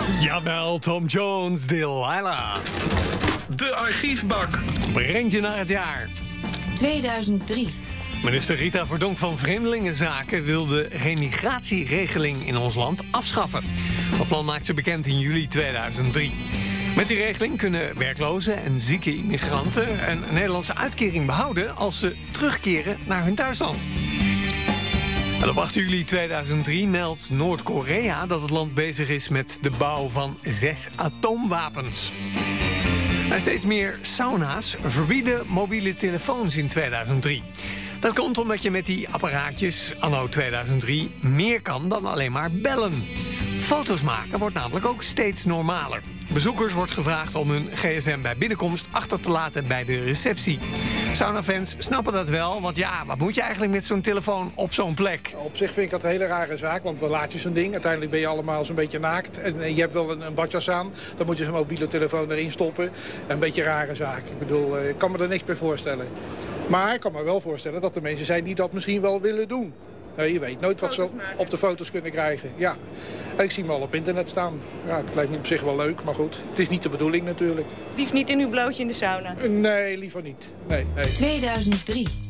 Jawel, Tom Jones, Delilah. De archiefbak. Brengt je naar het jaar 2003. Minister Rita Verdonk van Vreemdelingenzaken wil de remigratieregeling in ons land afschaffen. Dat plan maakt ze bekend in juli 2003. Met die regeling kunnen werklozen en zieke immigranten een Nederlandse uitkering behouden als ze terugkeren naar hun thuisland. En op 8 juli 2003 meldt Noord-Korea dat het land bezig is met de bouw van 6 atoomwapens. En steeds meer sauna's verbieden mobiele telefoons in 2003. Dat komt omdat je met die apparaatjes anno 2003 meer kan dan alleen maar bellen. Foto's maken wordt namelijk ook steeds normaler. Bezoekers wordt gevraagd om hun gsm bij binnenkomst achter te laten bij de receptie. Saunafans snappen dat wel, want ja, wat moet je eigenlijk met zo'n telefoon op zo'n plek? Op zich vind ik dat een hele rare zaak, want wel laat je zo'n ding. Uiteindelijk ben je allemaal zo'n beetje naakt en je hebt wel een badjas aan. Dan moet je zo'n mobiele telefoon erin stoppen. Een beetje een rare zaak. Ik bedoel, ik kan me er niks bij voorstellen. Maar ik kan me wel voorstellen dat er mensen zijn die dat misschien wel willen doen. Nou, je weet nooit wat ze op de foto's kunnen krijgen. Ja. En ik zie hem al op internet staan. Ja, het lijkt me op zich wel leuk, maar goed. Het is niet de bedoeling natuurlijk. Liefst niet in uw blootje in de sauna? Nee, liever niet. Nee. 2003.